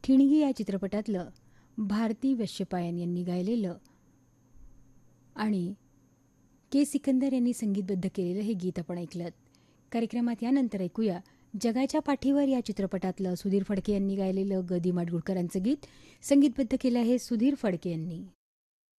ठिणगी या चित्रपटातलं भारती वैश्यपायन यांनी गायलेलं आणि के सिकंदर यांनी संगीतबद्ध केलेलं हे गीत आपण ऐकलं. कार्यक्रमात यानंतर ऐकूया जगाच्या पाठीवर या चित्रपटातलं सुधीर फडके यांनी गायलेलं ग दी माडगुळकरांचं गीत. संगीतबद्ध केलं आहे सुधीर फडके यांनी.